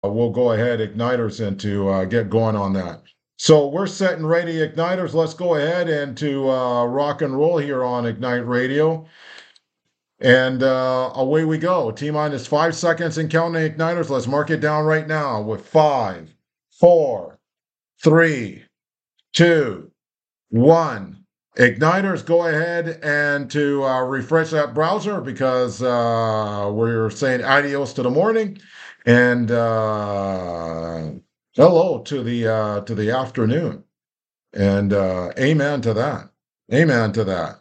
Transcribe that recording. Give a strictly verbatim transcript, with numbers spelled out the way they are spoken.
we'll go ahead, Igniters, and to uh, get going on that. So we're set and ready, Igniters. Let's go ahead and to uh, rock and roll here on Ignite Radio. And uh, away we go. T minus five seconds and counting, Igniters. Let's mark it down right now with five, four, three, two, one. Igniters, go ahead and to uh, refresh that browser because uh, we're saying adios to the morning and uh, hello to the uh, to the afternoon. And uh, amen to that. Amen to that.